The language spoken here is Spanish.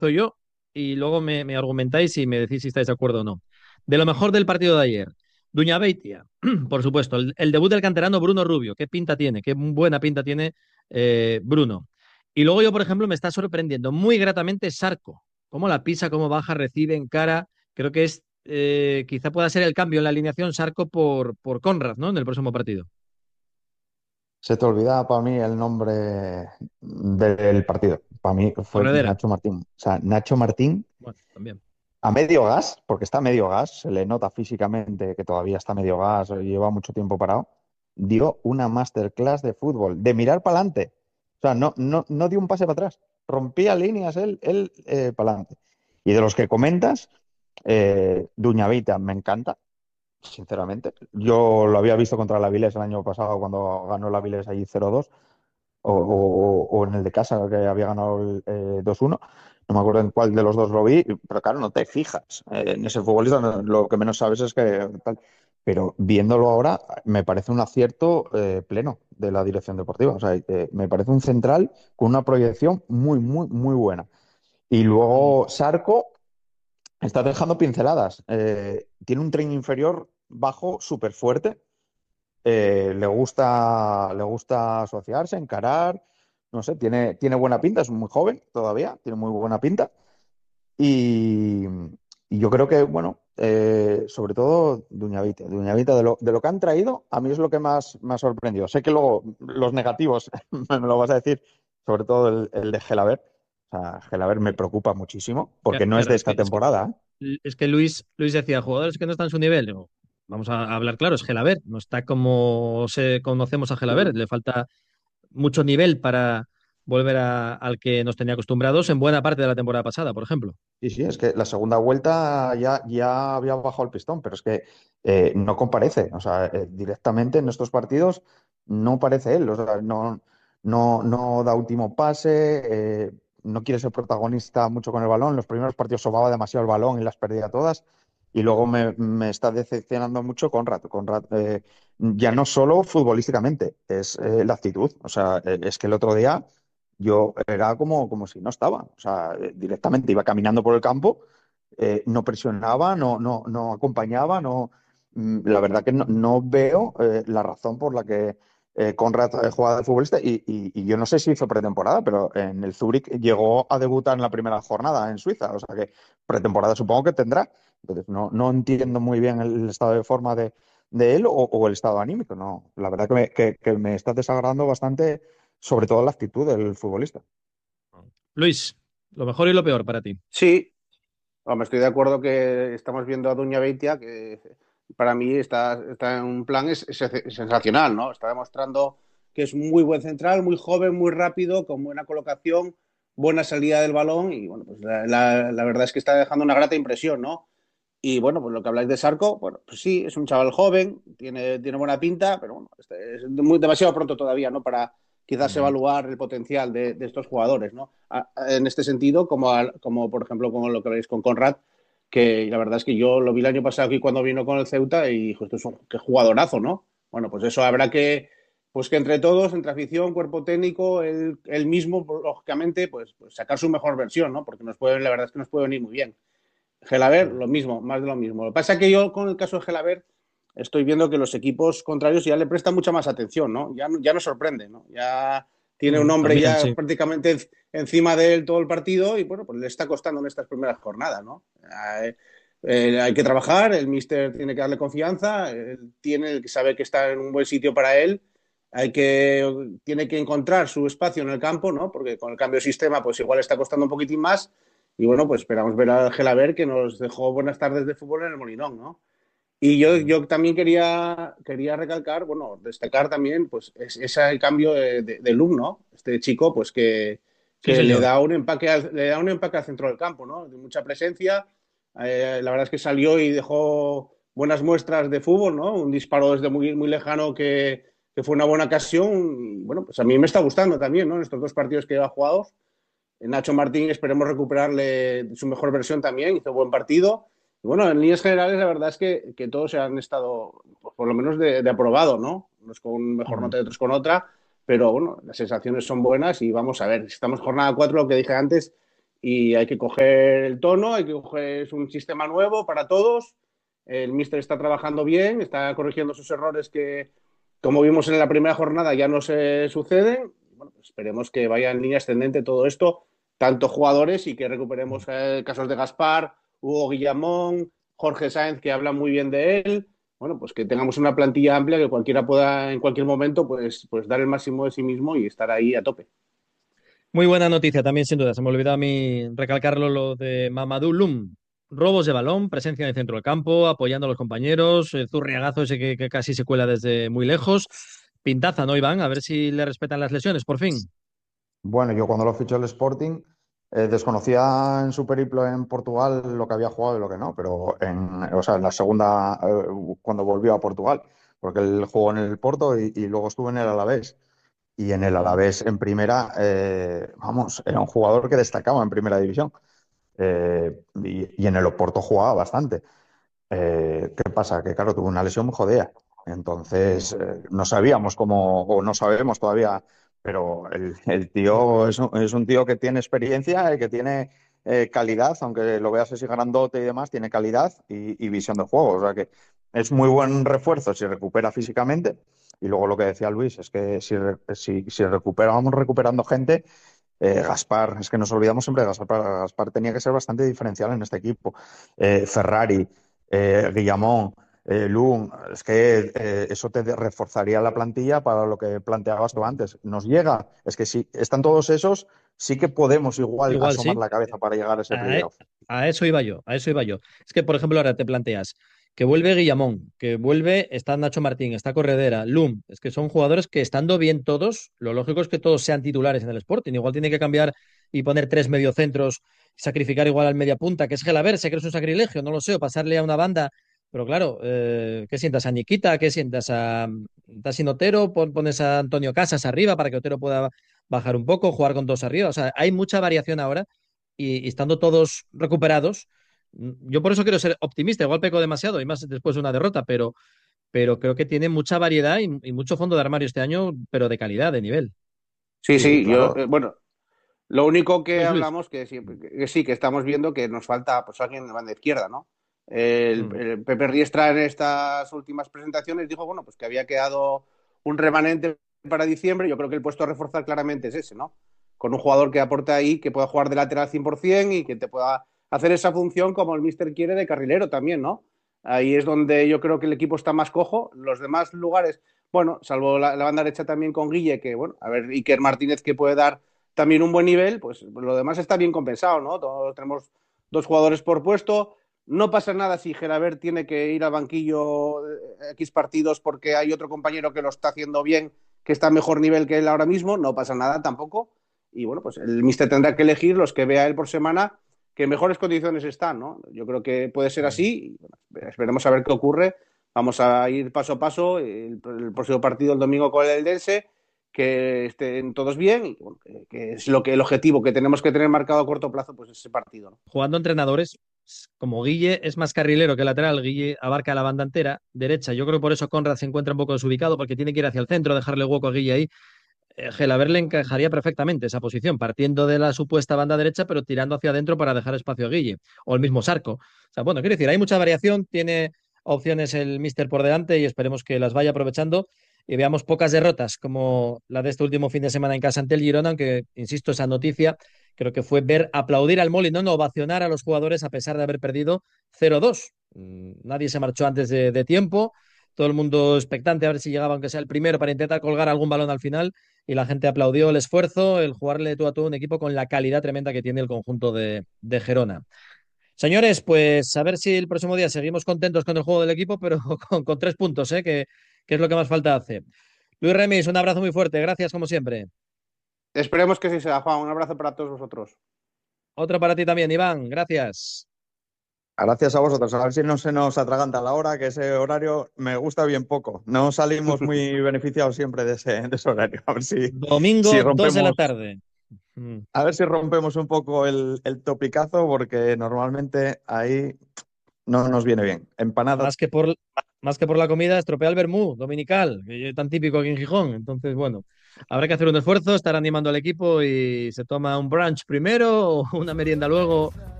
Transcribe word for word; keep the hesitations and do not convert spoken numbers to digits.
yo y luego me, me argumentáis y me decís si estáis de acuerdo o no. De lo mejor del partido de ayer, Duñabeitia, por supuesto, el, el debut del canterano Bruno Rubio, qué pinta tiene, qué buena pinta tiene eh, Bruno. Y luego yo, por ejemplo, me está sorprendiendo muy gratamente Sarco, cómo la pisa, cómo baja, recibe en cara. Creo que es eh, quizá pueda ser el cambio en la alineación Sarco por, por Conrad, ¿no? En el próximo partido. Se te olvida para mí el nombre del partido. Para mí fue Corredera. Nacho Martín. O sea, Nacho Martín Bueno, también. a medio gas, porque está a medio gas, se le nota físicamente que todavía está a medio gas, lleva mucho tiempo parado, dio una masterclass de fútbol, de mirar para adelante. O sea, no, no, no dio un pase para atrás. Rompía líneas él, él para adelante. Y de los que comentas, eh, Duñavita me encanta, sinceramente. Yo lo había visto contra la Avilés el año pasado cuando ganó la Avilés allí cero dos o, o- o en el de casa que había ganado el eh, dos uno. No me acuerdo en cuál de los dos lo vi, pero claro, no te fijas. Eh, en ese futbolista no- lo que menos sabes es que tal. Pero viéndolo ahora, me parece un acierto eh, pleno de la dirección deportiva. O sea, eh, me parece un central con una proyección muy, muy, muy buena. Y Mm. luego Sarco está dejando pinceladas. Eh, tiene un tren inferior bajo súper fuerte, eh, le gusta, le gusta asociarse, encarar, no sé, tiene, tiene buena pinta, es muy joven todavía, tiene muy buena pinta. Y, y yo creo que, bueno, eh, sobre todo Duñavita. Duñavita, de lo, de lo que han traído, a mí es lo que más me ha sorprendido. Sé que luego los negativos me lo vas a decir, sobre todo el, el de Gelaber. O sea, Gelaber me preocupa muchísimo, porque no es Claro, de es que, esta es que, temporada, ¿eh? es que Luis, Luis decía, jugadores que no están a su nivel. Digo, vamos a hablar claro, es Gelaber, no está como se conocemos a Gelaber, le falta mucho nivel para volver a- al que nos tenía acostumbrados en buena parte de la temporada pasada, por ejemplo. Sí, sí, es que la segunda vuelta ya, ya había bajado el pistón, pero es que eh, no comparece. O sea, eh, directamente en estos partidos no parece él. O sea, no, no, no da último pase, eh, no quiere ser protagonista mucho con el balón. Los primeros partidos sobaba demasiado el balón y las perdía todas. Y luego me, me está decepcionando mucho Conrad. Conrad, eh, ya no solo futbolísticamente, es eh, la actitud. O sea, eh, es que el otro día yo era como, como si no estaba. O sea, eh, directamente iba caminando por el campo, eh, no presionaba, no, no, no acompañaba, no. Mm, La verdad que no, no veo eh, la razón por la que eh, Conrad eh, juega de futbolista y, y- y yo no sé si hizo pretemporada, pero en el Zurich llegó a debutar en la primera jornada en Suiza, o sea que pretemporada supongo que tendrá. Entonces no, no entiendo muy bien el estado de forma de, de él o, o el estado anímico, no. La verdad que me, que, que me está desagradando bastante, sobre todo la actitud del futbolista. Luis, lo mejor y lo peor para ti. Sí, hombre, estoy de acuerdo que estamos viendo a Duña Beitia, que para mí está, está en un plan es, es sensacional, ¿no? Está demostrando que es muy buen central, muy joven, muy rápido, con buena colocación, buena salida del balón y bueno, pues la, la, la verdad es que está dejando una grata impresión, ¿no? Y bueno, pues lo que habláis de Sarco, bueno, pues sí, es un chaval joven, tiene, tiene buena pinta, pero bueno, este, es muy, demasiado pronto todavía, ¿no? Para quizás Mm. evaluar el potencial de, de estos jugadores, ¿no? A, a, en este sentido, como, a, como por ejemplo con lo que veis con Conrad, que la verdad es que yo lo vi el año pasado aquí cuando vino con el Ceuta y dijo, esto es un qué jugadorazo, ¿no? Bueno, pues eso habrá que, pues que entre todos, entre afición, cuerpo técnico, él, él mismo, lógicamente, pues, pues sacar su mejor versión, ¿no? Porque nos puede, la verdad es que nos puede venir muy bien. Gelaber, Mm. lo mismo, más de lo mismo. Lo que pasa es que yo con el caso de Gelaber estoy viendo que los equipos contrarios ya le prestan mucha más atención, ¿no? Ya, ya no sorprende, ¿no? Ya tiene un Mm, hombre también, ya sí. prácticamente encima de él todo el partido y bueno, pues le está costando en estas primeras jornadas, ¿no? Eh, eh, hay que trabajar, el míster tiene que darle confianza, él tiene el que sabe que está en un buen sitio para él, hay que, tiene que encontrar su espacio en el campo, ¿no? Porque con el cambio de sistema, pues igual está costando un poquitín más. Y bueno, pues esperamos ver a Gelaber que nos dejó buenas tardes de fútbol en el Molinón, ¿no? Y yo, Mm. yo también quería, quería recalcar, bueno, destacar también, pues, es, ese cambio de, de, de look, ¿no? Este chico, pues, que, Sí, que le señor. da un empaque al, le da un empaque al centro del campo, ¿no? De mucha presencia. Eh, la verdad es que salió y dejó buenas muestras de fútbol, ¿no? Un disparo desde muy, muy lejano que, que fue una buena ocasión. Y, bueno, pues a mí me está gustando también, ¿no? En estos dos partidos que ha jugado. Nacho Martín, esperemos recuperarle su mejor versión también, hizo buen partido. Y bueno, en líneas generales, la verdad es que, que todos se han estado, pues, por lo menos, de, de aprobado, ¿no? Unos con mejor Mm. nota y otros con otra, pero bueno, las sensaciones son buenas y vamos a ver. Estamos jornada cuatro, lo que dije antes, y hay que coger el tono, hay que coger es un sistema nuevo para todos. El míster está trabajando bien, está corrigiendo sus errores que, como vimos en la primera jornada, ya no se suceden. Bueno, pues esperemos que vaya en línea ascendente todo esto, tanto jugadores, y que recuperemos eh, casos de Gaspar, Hugo Guillamón, Jorge Sáenz, que hablan muy bien de él. Bueno, pues que tengamos una plantilla amplia que cualquiera pueda en cualquier momento pues, pues dar el máximo de sí mismo y estar ahí a tope. Muy buena noticia también, sin duda. Se me olvidó a mí recalcarlo lo de Mamadou Loum. Robos de balón, presencia en el centro del campo, apoyando a los compañeros, el zurriagazo ese que, que casi se cuela desde muy lejos. Pintaza, ¿no, Iván? A ver si le respetan las lesiones, por fin. Bueno, yo cuando lo fichó el Sporting eh, desconocía en su periplo en Portugal lo que había jugado y lo que no, pero en, o sea, en la segunda, eh, cuando volvió a Portugal, porque él jugó en el Porto y, y luego estuvo en el Alavés. Y en el Alavés, en primera, eh, vamos, era un jugador que destacaba en primera división. Eh, y, y en el Oporto jugaba bastante. Eh, ¿qué pasa? Que claro, tuvo una lesión muy jodida. Entonces, eh, no sabíamos cómo, o no sabemos todavía, pero el, el tío es un, es un tío que tiene experiencia, eh, que tiene eh, calidad, aunque lo veas así grandote y demás, tiene calidad y, y visión de juego. O sea que es muy buen refuerzo si recupera físicamente. Y luego lo que decía Luis es que si, re- si, si recupera, vamos recuperando gente. eh, Gaspar, es que nos olvidamos siempre de Gaspar. Gaspar tenía que ser bastante diferencial en este equipo. Eh, Ferrari, eh, Guillamón, eh, Lun, es que eh, eso te reforzaría la plantilla para lo que planteabas tú antes. ¿Nos llega? Es que si están todos esos, sí que podemos igual Igual asomar sí. la cabeza para llegar a ese A, e- playoff. a eso iba yo, a eso iba yo. Es que, por ejemplo, ahora te planteas que vuelve Guillamón, que vuelve, está Nacho Martín, está Corredera, Lum, es que son jugadores que estando bien todos, lo lógico es que todos sean titulares en el Sporting. Igual tiene que cambiar y poner tres mediocentros, sacrificar igual al media punta, que es Gelaber, sé que es un sacrilegio, no lo sé, o pasarle a una banda. Pero claro, eh, ¿qué sientas a Niquita? ¿Qué sientas a Tassin Otero? Pon- Pones a Antonio Casas arriba para que Otero pueda bajar un poco, jugar con dos arriba. O sea, hay mucha variación ahora y, y estando todos recuperados, yo por eso quiero ser optimista, igual peco demasiado y más después de una derrota, pero, pero creo que tiene mucha variedad y, y mucho fondo de armario este año, pero de calidad, de nivel. Sí, Sí, sí, yo, claro. eh, bueno, lo único que Luis, Luis. hablamos que sí, que sí, que estamos viendo que nos falta pues alguien en la banda izquierda, ¿no? El, Mm. el Pepe Riestra en estas últimas presentaciones dijo, bueno, pues que había quedado un remanente para diciembre. Yo creo que el puesto a reforzar claramente es ese, ¿no? Con un jugador que aporte ahí, que pueda jugar de lateral cien por ciento y que te pueda hacer esa función como el míster quiere de carrilero también, ¿no? Ahí es donde yo creo que el equipo está más cojo. Los demás lugares, bueno, salvo la, la banda derecha también con Guille, que bueno, a ver, Iker Martínez que puede dar también un buen nivel, pues lo demás está bien compensado, ¿no? Todos tenemos dos jugadores por puesto. No pasa nada si Gerabert tiene que ir al banquillo X partidos porque hay otro compañero que lo está haciendo bien, que está a mejor nivel que él ahora mismo. No pasa nada tampoco. Y bueno, pues el míster tendrá que elegir los que vea él por semana que en mejores condiciones están, ¿no? Yo creo que puede ser así. Y, bueno, esperemos a ver qué ocurre. Vamos a ir paso a paso. El, el próximo partido el domingo con el Eldense, que estén todos bien y bueno, que, que es lo que el objetivo que tenemos que tener marcado a corto plazo, pues ese partido, ¿no? Jugando entrenadores, como Guille es más carrilero que lateral, Guille abarca la banda entera, derecha. Yo creo que por eso Conrad se encuentra un poco desubicado, porque tiene que ir hacia el centro, dejarle hueco a Guille ahí. eh, Gelaber le encajaría perfectamente esa posición, partiendo de la supuesta banda derecha, pero tirando hacia adentro para dejar espacio a Guille, o el mismo Sarco. O sea, bueno, quiero decir, hay mucha variación, tiene opciones el Mister por delante y esperemos que las vaya aprovechando y veamos pocas derrotas como la de este último fin de semana en casa ante el Girona, aunque, insisto, esa noticia creo que fue ver aplaudir al Molinón, ovacionar a los jugadores a pesar de haber perdido cero dos. Mm, Nadie se marchó antes de, de tiempo, todo el mundo expectante a ver si llegaba, aunque sea el primero, para intentar colgar algún balón al final y la gente aplaudió el esfuerzo, el jugarle tú a todo un equipo con la calidad tremenda que tiene el conjunto de, de Gerona. Señores, pues a ver si el próximo día seguimos contentos con el juego del equipo, pero con, con tres puntos, ¿eh? que, que es lo que más falta hace. Luis Remis, un abrazo muy fuerte, gracias como siempre. Esperemos que sí sea, Juan. Un abrazo para todos vosotros. Otro para ti también, Iván, gracias. Gracias a vosotros. A ver si no se nos atraganta la hora, que ese horario me gusta bien poco. No salimos muy beneficiados siempre de ese, de ese horario. A ver si, si Domingo, dos de la rompemos, tarde. Mm. a ver si rompemos un poco el, el topicazo, porque normalmente ahí no nos viene bien. Empanada. Más que por, más que por la comida, estropea el vermú dominical, que es tan típico aquí en Gijón. Entonces, bueno. Habrá que hacer un esfuerzo, estar animando al equipo y se toma un brunch primero o una merienda luego